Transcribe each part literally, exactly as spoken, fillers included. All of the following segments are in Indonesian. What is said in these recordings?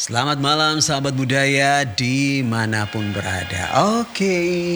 Selamat malam sahabat budaya dimanapun berada. Oke,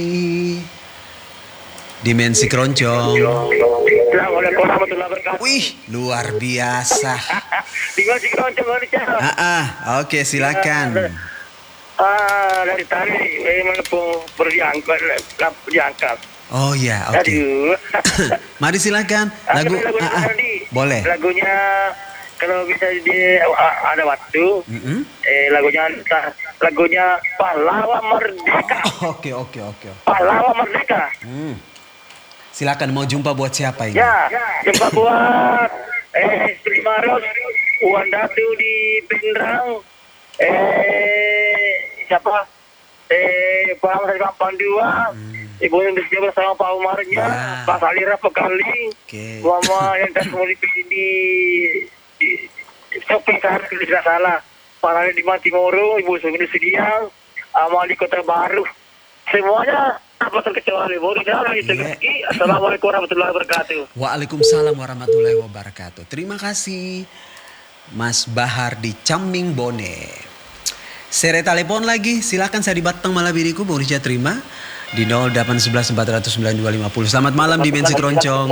Dimensi Keroncong. Assalamualaikum warahmatullahi wabarakatuh. Wih, luar biasa. Dimensi Keroncong, Ah, ah, oke silakan. Ah, dari tadi memang perlu diangkat, diangkat. Oh ya, oke. Aduh. Mari silakan. Lagu, lagu ah, ah. Boleh. Lagunya kalau bisa di ah, ada waktu. Mm-mm. Eh lagunya lagunya Pahlawan Merdeka. Oh, oke, oke, oke. Pahlawan Merdeka. Hmm. Silakan, mau jumpa buat siapa ini? Ya, jumpa buat eh Istri Maros, Uwan Datu di Pindrang, eh siapa? Eh Pak Ahmad Pandua, Hmm. Ibu yang disini bersama Pak Umarnya, Ya. Pak Salira Pekaling, Oke. Mama yang tak mau di di di shopping seharusnya tidak salah. Para di Matimoro, Ibu Sugini Sidiang, Amal di Kota Baru, semuanya apa terkecuali Bori Dalam itu. Yeah. Assalamualaikum warahmatullahi wabarakatuh. Waalaikumsalam warahmatullahi wabarakatuh. Terima kasih Mas Bahar di Caming Bone. Sere telepon lagi, silakan saya di Batang Malabiriku, Bung Rica terima di nol delapan satu satu empat nol nol sembilan dua lima nol. Selamat malam Dimensi Keroncong.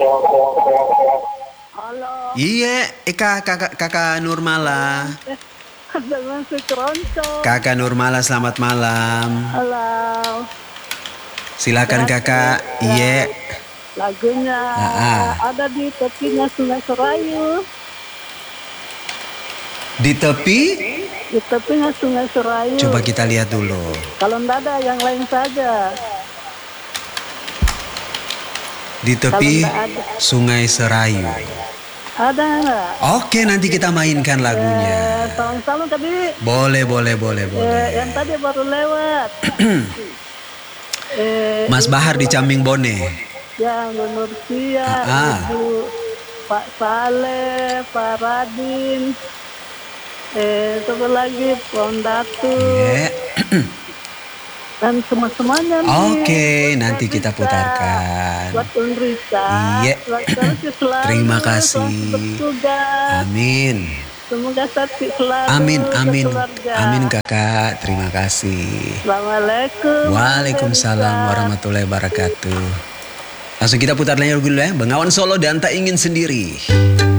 Halo, Iya, eh kak, kakak, kakak Nurmala. Dimensi Keroncong. Kakak Nurmala, selamat malam. Halo, Silakan kakak. Iya. lagunya Ah, ah. ada di tepinya Sungai Serayu. Di tepi, Di tepinya Sungai Serayu. coba kita lihat dulu. Kalau enggak ada yang lain saja. Di tepi Kalau nggak ada. Sungai Serayu. Ada enggak? Oke, nanti kita mainkan lagunya. Eh, tahun-tahun tadi Boleh, boleh, boleh, eh, boleh. yang tadi baru lewat. eh, Mas Bahar di Caming Bone. yang Bu Nursia, Ah, ah. Ibu Pak Saleh, Pak Radin, eh, satu lagi Pondatu. Iya. Dan semua-semuanya nih. Oke, Buat nanti kita Risa, putarkan. buat Unrisa. Iya. Selalu, Terima kasih. selalu bertugas. Amin. Semoga sakit selalu. Amin, ke amin. keluarga. Amin kakak, terima kasih. Assalamualaikum. Waalaikumsalam Risa. warahmatullahi wabarakatuh. Langsung kita putar lagu dulu ya. Bengawan Solo dan Tak Ingin Sendiri.